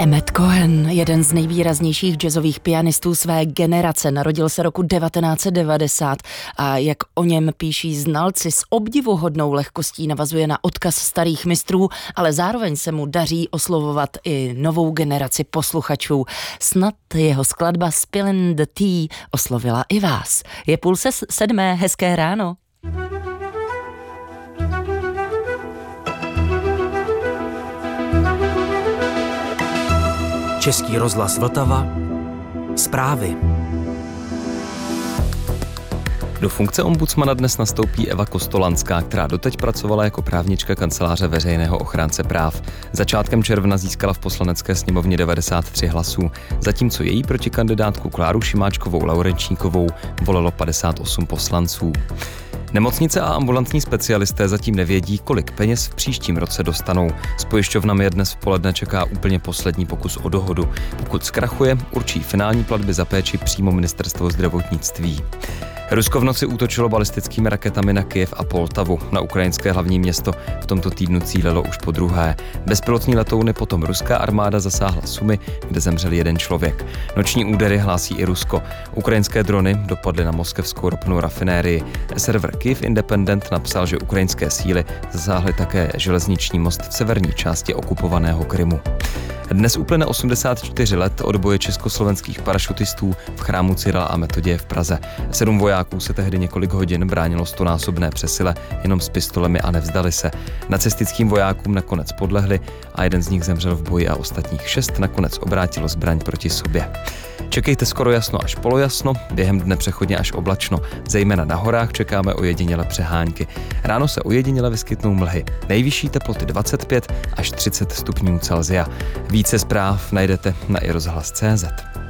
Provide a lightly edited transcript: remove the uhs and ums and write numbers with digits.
Emmet Cohen, jeden z nejvýraznějších jazzových pianistů své generace, narodil se roku 1990 a jak o něm píší znalci, s obdivuhodnou lehkostí navazuje na odkaz starých mistrů, ale zároveň se mu daří oslovovat i novou generaci posluchačů. Snad jeho skladba Spillin' the Tea oslovila i vás. Je 6:30, hezké ráno. Český rozhlas Vltava. Zprávy. Do funkce ombudsmana dnes nastoupí Eva Kostolanská, která doteď pracovala jako právnička kanceláře veřejného ochránce práv. Začátkem června získala v poslanecké sněmovně 93 hlasů, zatímco její protikandidátku Kláru Šimáčkovou-Laurenčíkovou volilo 58 poslanců. Nemocnice a ambulantní specialisté zatím nevědí, kolik peněz v příštím roce dostanou. S pojišťovnami je dnes v poledne čeká úplně poslední pokus o dohodu. Pokud zkrachuje, určí finální platby za péči přímo ministerstvo zdravotnictví. Rusko v noci útočilo balistickými raketami na Kyjev a Poltavu. Na ukrajinské hlavní město v tomto týdnu cílilo už po druhé. Bezpilotní letouny potom ruská armáda zasáhla Sumy, kde zemřel jeden člověk. Noční údery hlásí i Rusko. Ukrajinské drony dopadly na moskevskou ropnou rafinérii. Server Kyiv Independent napsal, že ukrajinské síly zasáhly také železniční most v severní části okupovaného Krymu. Dnes uplyne 84 let od boje československých parašutistů v chrámu Cyrila a Metoděje v Praze. 7 vojáků se tehdy několik hodin bránilo 100násobné přesile jenom s pistolemi a nevzdali se. Nacistickým vojákům nakonec podlehli a jeden z nich zemřel v boji a ostatních 6 nakonec obrátilo zbraň proti sobě. Čekejte skoro jasno až polojasno, během dne přechodně až oblačno. Zejména na horách čekáme ojedinělé přehánky. Ráno se ojediněle vyskytnou mlhy. Nejvyšší teploty 25 až 30 stupňů Celsia. Více zpráv najdete na iRozhlas.cz.